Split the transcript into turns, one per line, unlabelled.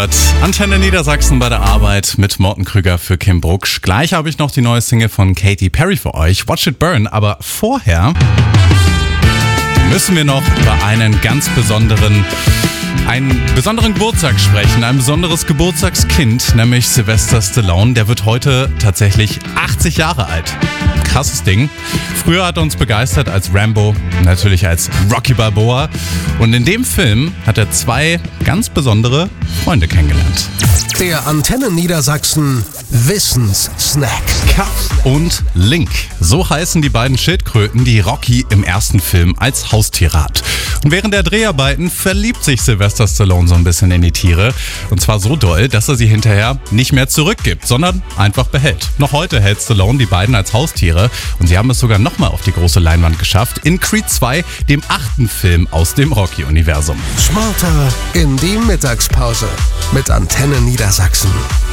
gehört. Antenne Niedersachsen bei der Arbeit mit Morten Krüger für Kim Brucksch. Gleich habe ich noch die neue Single von Katy Perry für euch, Watch It Burn. Aber vorher müssen wir noch über einen besonderen Geburtstag sprechen. Ein besonderes Geburtstagskind, nämlich Sylvester Stallone. Der wird heute tatsächlich 80 Jahre alt. Krasses Ding. Früher hat er uns begeistert als Rambo, natürlich als Rocky Balboa. Und in dem Film hat er zwei ganz besondere Freunde kennengelernt.
Der Antenne Niedersachsen Wissenssnack.
Kat und Link. So heißen die beiden Schildkröten, die Rocky im ersten Film als Haustiere hat. Und während der Dreharbeiten verliebt sich Sylvester Stallone so ein bisschen in die Tiere. Und zwar so doll, dass er sie hinterher nicht mehr zurückgibt, sondern einfach behält. Noch heute hält Stallone die beiden als Haustiere. Und sie haben es sogar nochmal auf die große Leinwand geschafft. In Creed 2, dem 8. Film aus dem Rocky-Universum.
Smarter in die Mittagspause mit Antenne Niedersachsen.